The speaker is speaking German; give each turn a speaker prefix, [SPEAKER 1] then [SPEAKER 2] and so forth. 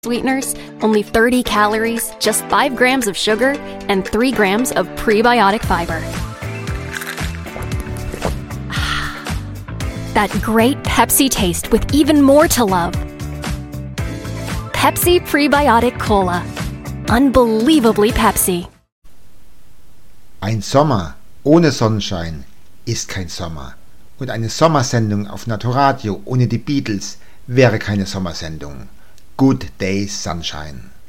[SPEAKER 1] sweeteners, only 30 calories, just 5 grams of sugar, and 3 grams of prebiotic fiber. That great Pepsi taste with even more to love. Pepsi Prebiotic Cola. Unbelievably Pepsi.
[SPEAKER 2] Ein Sommer ohne Sonnenschein ist kein Sommer. Und eine Sommersendung auf Naturradio ohne die Beatles wäre keine Sommersendung. Good Day Sunshine.